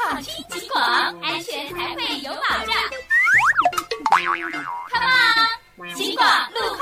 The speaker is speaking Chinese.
好听警广，安全才会有保障。Come on， 警广路。